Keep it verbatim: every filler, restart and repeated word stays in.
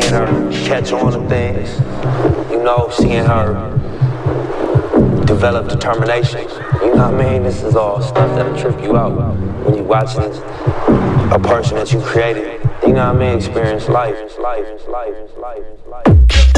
seeing her catch on to things, you know, seeing her develop determination. You know what I mean? This is all stuff that'll trip you out when you watching a person that you created. You know what I mean? Experience life, life, life, life, life.